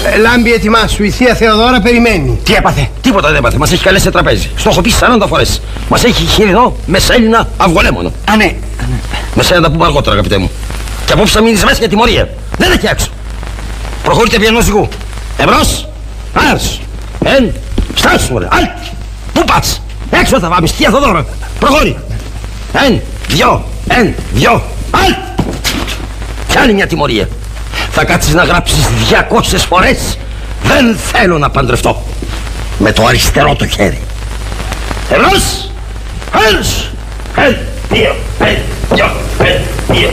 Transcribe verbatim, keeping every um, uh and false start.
Ε, λάμπη, ετοιμάσου. Η θεία Θεοδώρα περιμένει. Τι έπαθε? Τίποτα δεν έπαθε. Μας έχει καλέσει σε τραπέζι. Στο έχω πει σαράντα φορές. Μας έχει χοιρινό, μεσαέλληνα, αυγολέμονο. Α, ναι. Μεσαία να τα πούμε αργότερα, αγαπητέ μου. Και απόψε θα μείνεις μέσα για τιμωρία. Δεν έχει έξω. Προχωρείτε επί ενός ζυγού. Εμπρός. Άρς. Εν. Στάσου, ρε. Αλτ. Πού πας? Έξω θα πάμε. Θεία Θεοδώρα. Προχώρη. Εν. Δυο. Εν. Δυο. Αλτ. Κι άλλη μια τιμωρία. Θα κάτσεις να γράψεις διακόσιες φορές δεν θέλω να παντρευτώ. Με το αριστερό το χέρι. Εμπρός. Άρς. Εν. Δύο. Εν. Δυο. Εν. Δύο.